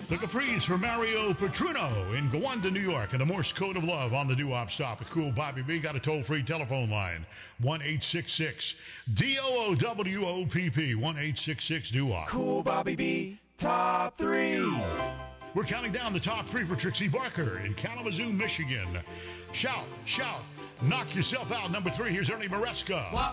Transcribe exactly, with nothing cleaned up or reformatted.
The Capris for Mario Petruno in Gowanda, New York, and the Morse code of love on the doo-wop stop with Cool Bobby B. Got a toll-free telephone line, one eight six six D O O W O P P, one eight six six D O O P. Cool Bobby B, top three. We're counting down the top three for Trixie Barker in Kalamazoo, Michigan. Shout, shout, knock yourself out. Number three, here's Ernie Maresca. Walk